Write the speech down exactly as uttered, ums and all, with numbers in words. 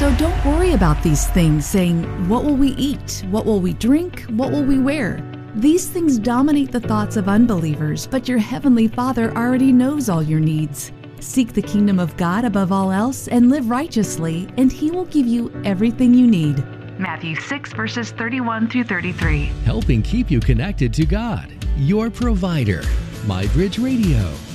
So don't worry about these things, saying, "What will we eat? What will we drink? What will we wear?" These things dominate the thoughts of unbelievers, but your Heavenly Father already knows all your needs. Seek the kingdom of God above all else and live righteously, and He will give you everything you need. Matthew six, verses thirty-one through thirty-three. Helping keep you connected to God, your provider. MyBridge Radio.